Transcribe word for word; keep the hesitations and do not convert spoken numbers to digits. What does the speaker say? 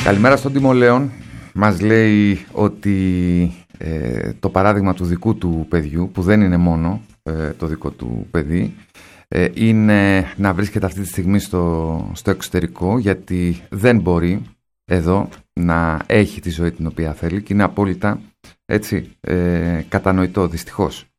Καλημέρα στον Τίμο Λέων. Μας λέει ότι ε, το παράδειγμα του δικού του παιδιού, που δεν είναι μόνο ε, το δικό του παιδί, ε, είναι να βρίσκεται αυτή τη στιγμή στο, στο εξωτερικό, γιατί δεν μπορεί εδώ να έχει τη ζωή την οποία θέλει και είναι απόλυτα έτσι, ε, κατανοητό, δυστυχώς.